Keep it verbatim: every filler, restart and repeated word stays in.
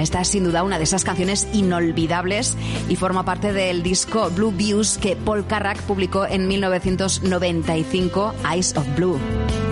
Esta es sin duda una de esas canciones inolvidables y forma parte del disco Blue Views que Paul Carrack publicó en mil novecientos noventa y cinco, Eyes of Blue.